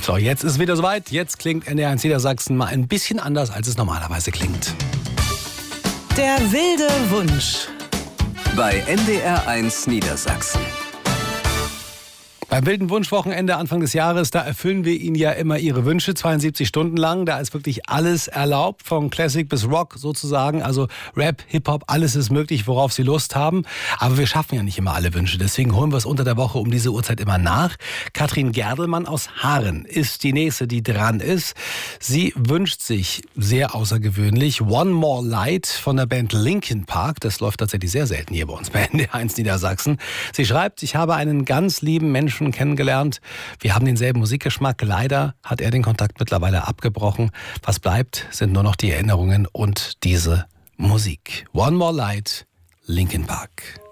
So, jetzt ist wieder soweit. Jetzt klingt NDR1 Niedersachsen mal ein bisschen anders, als es normalerweise klingt. Der wilde Wunsch. Bei NDR1 Niedersachsen. Beim wilden Wunschwochenende Anfang des Jahres, da erfüllen wir Ihnen ja immer Ihre Wünsche, 72 Stunden lang. Da ist wirklich alles erlaubt, von Classic bis Rock sozusagen. Also Rap, Hip-Hop, alles ist möglich, worauf Sie Lust haben. Aber wir schaffen ja nicht immer alle Wünsche. Deswegen holen wir es unter der Woche um diese Uhrzeit immer nach. Katrin Gerdelmann aus Haaren ist die Nächste, die dran ist. Sie wünscht sich sehr außergewöhnlich One More Light von der Band Linkin Park. Das läuft tatsächlich sehr selten hier bei uns bei NDR1 Niedersachsen. Sie schreibt, ich habe einen ganz lieben Menschen kennengelernt. Wir haben denselben Musikgeschmack. Leider hat er den Kontakt mittlerweile abgebrochen. Was bleibt, sind nur noch die Erinnerungen und diese Musik. One More Light, Linkin Park.